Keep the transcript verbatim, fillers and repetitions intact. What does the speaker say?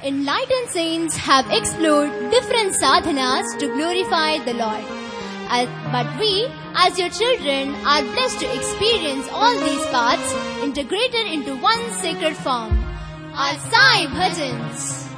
enlightened saints have explored different sadhanas to glorify the Lord. As, but we, as your children, are blessed to experience all these paths integrated into one sacred form, our Sai Bhajans.